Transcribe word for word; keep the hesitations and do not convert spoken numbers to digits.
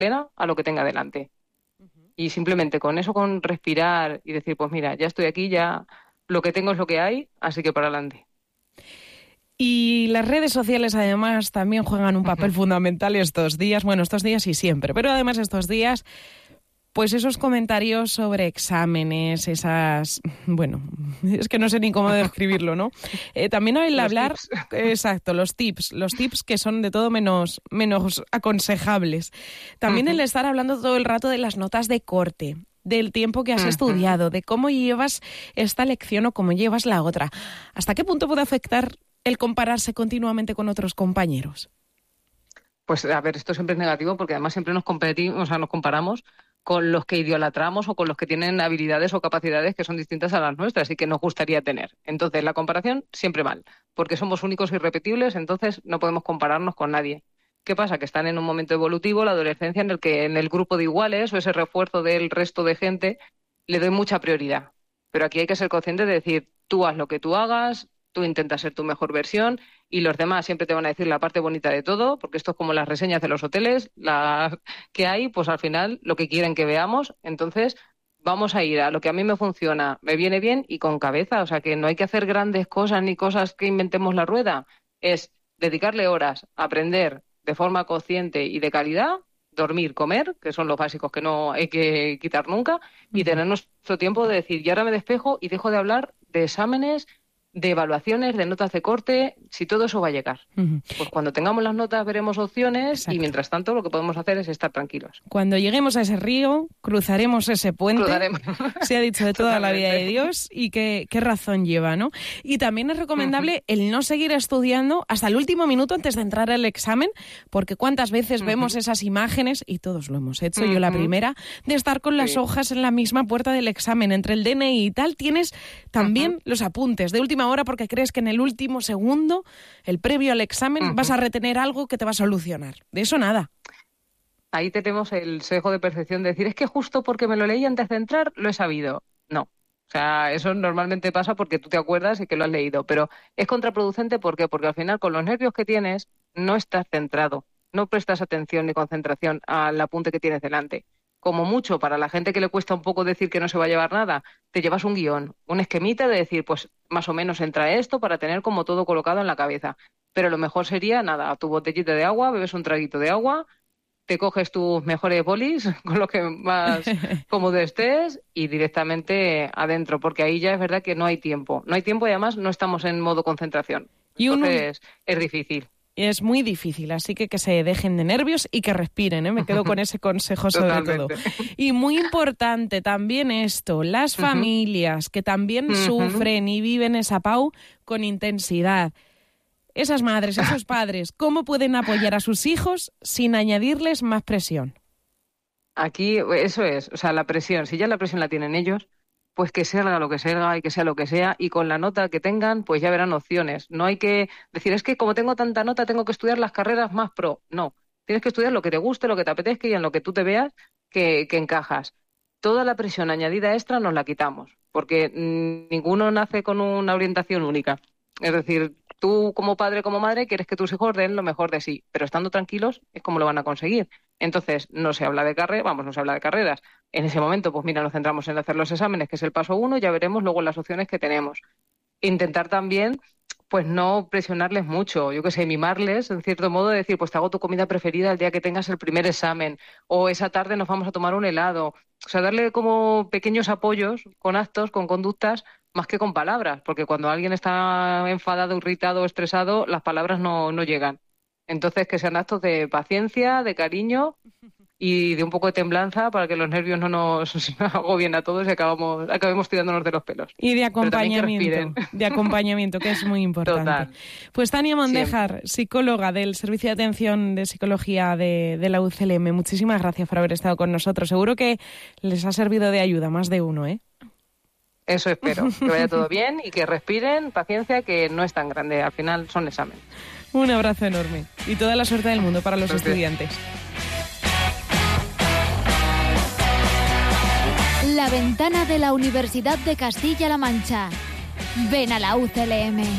plena a lo que tenga delante. Y simplemente con eso, con respirar y decir, pues mira, ya estoy aquí, ya lo que tengo es lo que hay, así que para adelante. Y las redes sociales además también juegan un papel fundamental estos días, bueno, estos días y siempre, pero además estos días, pues esos comentarios sobre exámenes, esas, bueno, es que no sé ni cómo describirlo, ¿no? Eh, también el los hablar, tips. exacto, los tips, los tips que son de todo menos, menos aconsejables. También uh-huh. el estar hablando todo el rato de las notas de corte, del tiempo que has uh-huh. estudiado, de cómo llevas esta lección o cómo llevas la otra. ¿Hasta qué punto puede afectar el compararse continuamente con otros compañeros? Pues a ver, esto siempre es negativo porque además siempre nos competimos, o sea, nos comparamos con los que idolatramos o con los que tienen habilidades o capacidades que son distintas a las nuestras y que nos gustaría tener. Entonces, la comparación siempre mal, porque somos únicos e irrepetibles, entonces no podemos compararnos con nadie. ¿Qué pasa? Que están en un momento evolutivo, la adolescencia, en el que en el grupo de iguales o ese refuerzo del resto de gente le doy mucha prioridad. Pero aquí hay que ser consciente de decir, tú haz lo que tú hagas, tú intentas ser tu mejor versión y los demás siempre te van a decir la parte bonita de todo, porque esto es como las reseñas de los hoteles, la que hay, pues al final lo que quieren que veamos. Entonces vamos a ir a lo que a mí me funciona, me viene bien y con cabeza. O sea, que no hay que hacer grandes cosas ni cosas que inventemos la rueda. Es dedicarle horas a aprender de forma consciente y de calidad, dormir, comer, que son los básicos que no hay que quitar nunca, y tener nuestro tiempo de decir, y ahora me despejo y dejo de hablar de exámenes, de evaluaciones, de notas de corte, si todo eso va a llegar. Uh-huh. Pues cuando tengamos las notas veremos opciones. Exacto. Y mientras tanto lo que podemos hacer es estar tranquilos. Cuando lleguemos a ese río, cruzaremos ese puente. Cruzaremos. Se ha dicho de toda la vida de Dios y qué, qué razón lleva, ¿no? Y también es recomendable uh-huh. el no seguir estudiando hasta el último minuto antes de entrar al examen, porque cuántas veces uh-huh. vemos esas imágenes, y todos lo hemos hecho, uh-huh. yo la primera, de estar con las sí. hojas en la misma puerta del examen, entre el D N I y tal, tienes también uh-huh. los apuntes de última hora porque crees que en el último segundo, el previo al examen, uh-huh. vas a retener algo que te va a solucionar. De eso nada. Ahí tenemos el sesgo de percepción de decir, es que justo porque me lo leí antes de entrar, lo he sabido. No. O sea, eso normalmente pasa porque tú te acuerdas y que lo has leído, pero es contraproducente. ¿Por qué? Porque al final, con los nervios que tienes, no estás centrado, no prestas atención ni concentración al apunte que tienes delante. Como mucho, para la gente que le cuesta un poco decir que no se va a llevar nada, te llevas un guión, un esquemita de decir, pues más o menos entra esto para tener como todo colocado en la cabeza. Pero lo mejor sería, nada, tu botellita de agua, bebes un traguito de agua, te coges tus mejores bolis con los que más cómodo estés y directamente adentro, porque ahí ya es verdad que no hay tiempo. No hay tiempo y además no estamos en modo concentración. Y uno... Entonces es difícil. Es muy difícil, así que que se dejen de nervios y que respiren, ¿eh? Me quedo con ese consejo sobre Totalmente. todo. Y muy importante también esto, las uh-huh. familias que también uh-huh. sufren y viven esa P A U con intensidad. Esas madres, esos padres, ¿cómo pueden apoyar a sus hijos sin añadirles más presión? Aquí eso es, o sea, la presión, si ya la presión la tienen ellos, pues que salga lo que salga y que sea lo que sea, y con la nota que tengan, pues ya verán opciones. No hay que decir, es que como tengo tanta nota, tengo que estudiar las carreras más pro. No, tienes que estudiar lo que te guste, lo que te apetezca y en lo que tú te veas que, que encajas. Toda la presión añadida extra nos la quitamos, porque mmm, ninguno nace con una orientación única. Es decir, tú como padre, como madre, quieres que tus hijos den lo mejor de sí, pero estando tranquilos es como lo van a conseguir. Entonces, no se habla de carreras, vamos, no se habla de carreras. En ese momento, pues mira, nos centramos en hacer los exámenes, que es el paso uno, ya veremos luego las opciones que tenemos. Intentar también, pues no presionarles mucho, yo qué sé, mimarles, en cierto modo, decir, pues te hago tu comida preferida el día que tengas el primer examen, o esa tarde nos vamos a tomar un helado. O sea, darle como pequeños apoyos con actos, con conductas, más que con palabras, porque cuando alguien está enfadado, irritado o estresado, las palabras no, no llegan. Entonces, que sean actos de paciencia, de cariño y de un poco de temblanza para que los nervios no nos agobien a todos y acabamos, acabemos tirándonos de los pelos. Y de acompañamiento, de acompañamiento, que es muy importante. Total. Pues Tania Mondejar, Siempre. psicóloga del Servicio de Atención de Psicología de, de la U C L M, muchísimas gracias por haber estado con nosotros. Seguro que les ha servido de ayuda más de uno, ¿eh? Eso espero, que vaya todo bien y que respiren, paciencia, que no es tan grande, al final son exámenes. Un abrazo enorme y toda la suerte del mundo para los Gracias. estudiantes. La ventana de la Universidad de Castilla-La Mancha. Ven a la U C L M.